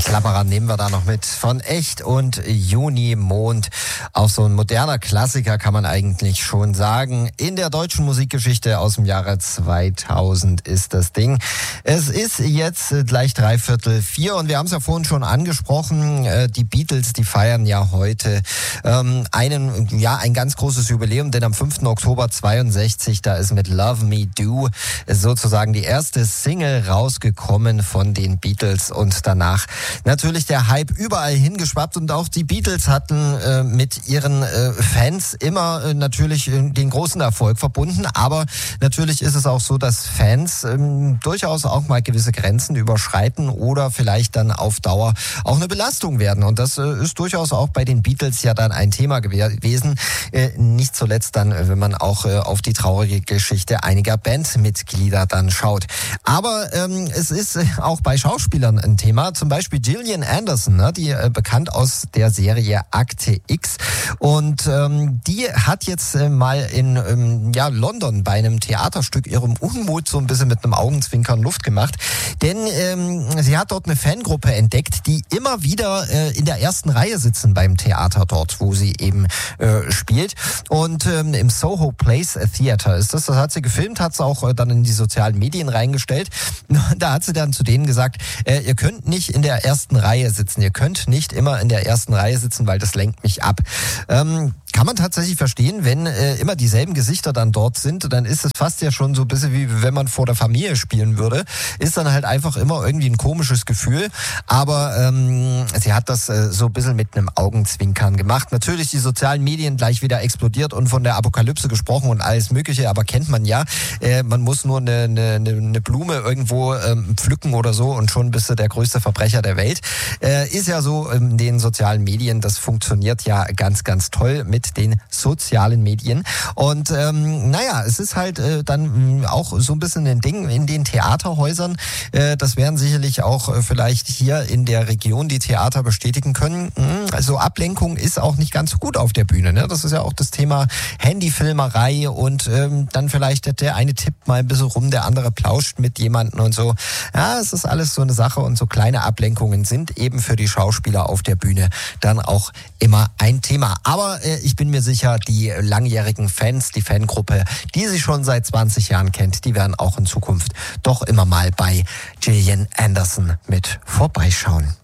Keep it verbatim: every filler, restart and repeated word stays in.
Klapperer nehmen wir da noch mit. Von Echt und Junimond. Auch so ein moderner Klassiker kann man eigentlich schon sagen. In der deutschen Musikgeschichte aus dem Jahre zweitausend ist das Ding. Es ist jetzt gleich dreiviertel vier und wir haben es ja vorhin schon angesprochen. Die Beatles, die feiern ja heute ähm, einen, ja, ein ganz großes Jubiläum, denn am fünften Oktober zweiundsechzig, da ist mit Love Me Do sozusagen die erste Single rausgekommen von den Beatles und danach natürlich der Hype überall hingeschwappt und auch die Beatles hatten äh, mit ihren äh, Fans immer äh, natürlich äh, den großen Erfolg verbunden, aber natürlich ist es auch so, dass Fans äh, durchaus auch mal gewisse Grenzen überschreiten oder vielleicht dann auf Dauer auch eine Belastung werden und das äh, ist durchaus auch bei den Beatles ja dann ein Thema gewesen, äh, nicht zuletzt dann, wenn man auch äh, auf die traurige Geschichte einiger Bandmitglieder dann schaut. Aber ähm, es ist auch bei Schauspielern ein Thema, zum Beispiel Gillian Anderson, ne, die äh, bekannt aus der Serie Akte X und ähm, die hat jetzt äh, mal in ähm, ja, London bei einem Theaterstück ihrem Unmut so ein bisschen mit einem Augenzwinkern Luft gemacht, denn ähm, sie hat dort eine Fangruppe entdeckt, die immer wieder äh, in der ersten Reihe sitzen beim Theater dort, wo sie eben äh, spielt und ähm, im Soho Place Theater ist das, das hat sie gefilmt, hat sie auch äh, dann in die sozialen Medien reingestellt. Da hat sie dann zu denen gesagt, äh, ihr könnt nicht in der ersten Reihe sitzen, ihr könnt nicht immer in der ersten Reihe sitzen, weil das lenkt mich ab. Ähm, Kann man tatsächlich verstehen, wenn äh, immer dieselben Gesichter dann dort sind, dann ist es fast ja schon so ein bisschen wie wenn man vor der Familie spielen würde. Ist dann halt einfach immer irgendwie ein komisches Gefühl. Aber ähm, sie hat das äh, so ein bisschen mit einem Augenzwinkern gemacht. Natürlich die sozialen Medien gleich wieder explodiert und von der Apokalypse gesprochen und alles Mögliche, aber kennt man ja. Äh, man muss nur eine, eine, eine Blume irgendwo ähm, pflücken oder so und schon bist du der größte Verbrecher der Welt. Äh, ist ja so in den sozialen Medien, das funktioniert ja ganz, ganz toll mit den sozialen Medien. Und ähm, naja, es ist halt äh, dann mh, auch so ein bisschen ein Ding in den Theaterhäusern. Äh, das werden sicherlich auch äh, vielleicht hier in der Region die Theater bestätigen können. Mh, also Ablenkung ist auch nicht ganz so gut auf der Bühne. Ne? Das ist ja auch das Thema Handyfilmerei und ähm, dann vielleicht der eine tippt mal ein bisschen rum, der andere plauscht mit jemandem und so. Ja, es ist alles so eine Sache und so kleine Ablenkungen sind eben für die Schauspieler auf der Bühne dann auch immer ein Thema. Aber äh, ich bin mir sicher, die langjährigen Fans, die Fangruppe, die sie schon seit zwanzig Jahren kennt, die werden auch in Zukunft doch immer mal bei Gillian Anderson mit vorbeischauen.